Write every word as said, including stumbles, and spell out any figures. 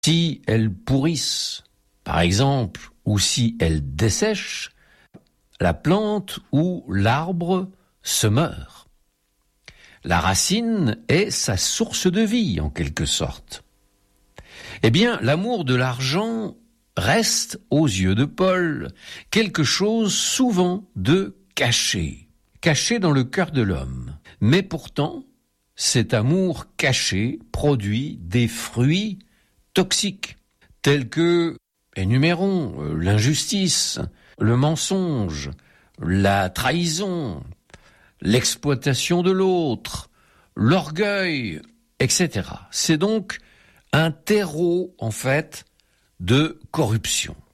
Si elles pourrissent, par exemple, ou si elles dessèchent, la plante ou l'arbre se meurt. La racine est sa source de vie, en quelque sorte. Eh bien, l'amour de l'argent reste, aux yeux de Paul, quelque chose souvent de caché, caché dans le cœur de l'homme. Mais pourtant, cet amour caché produit des fruits toxiques, tels que, énumérons, l'injustice, le mensonge, la trahison, l'exploitation de l'autre, l'orgueil, et cetera. C'est donc un terreau, en fait, de corruption.